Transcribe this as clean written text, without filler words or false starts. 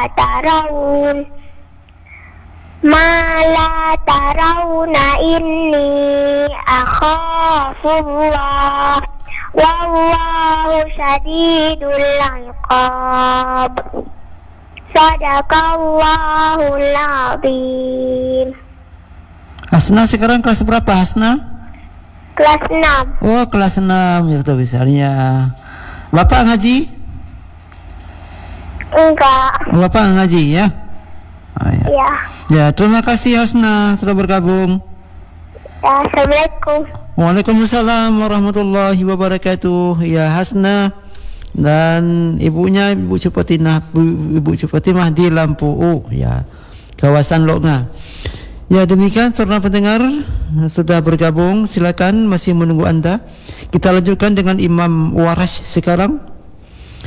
tarawun ma la tarawna inni akhafullah wallahu syadidul iqab. Sadaqallahul azim. Hasna sekarang kelas berapa, Hasna? Kelas 6. Oh, kelas 6 ya, itu besarnya. Bapak ngaji? Enggak. Bapak ngaji ya? Oh, ya. Ya. Ya, terima kasih Hasna sudah bergabung. Ya, assalamualaikum. Waalaikumsalam warahmatullahi wabarakatuh. Ya, Hasna dan ibunya Ibu Cupatimah di Lampu ya, kawasan Loknga. Ya, demikian saudara pendengar sudah bergabung, silakan masih menunggu Anda. Kita lanjutkan dengan Imam Warash sekarang.